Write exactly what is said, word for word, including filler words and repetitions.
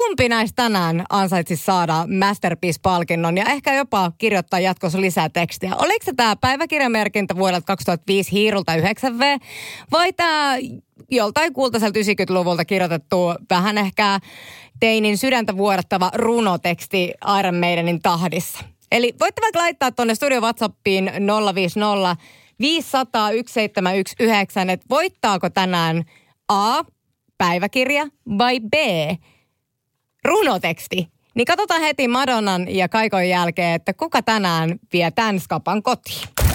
kumpi näistä tänään ansaitsisi saada Masterpiece-palkinnon ja ehkä jopa kirjoittaa jatkossa lisää tekstiä? Oliko se tämä päiväkirjamerkintä vuodelta kaksituhattaviisi Hiirulta yhdeksän V vai tämä joltain kultaiselta yhdeksänkymmentäluvulta kirjoitettu vähän ehkä teinin sydäntä vuodattava runoteksti Iron Maidenin tahdissa? Eli voitte vaikka laittaa tuonne studio WhatsAppiin nolla viisi nolla viisi nolla nolla yksi seitsemän yksi yhdeksän, että voittaako tänään A, päiväkirja vai B, runoteksti. Niin katsotaan heti Madonnan ja Kaikon jälkeen, että kuka tänään vie tämän skapan kotiin.